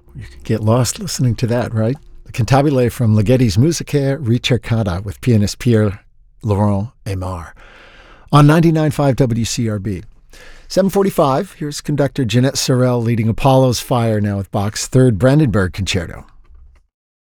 You could get lost listening to that, right? The Cantabile from Ligeti's Musica Ricercata with pianist Pierre-Laurent Aimard on 99.5 WCRB. 7:45, here's conductor Jeanette Sorel leading Apollo's Fire now with Bach's Third Brandenburg Concerto.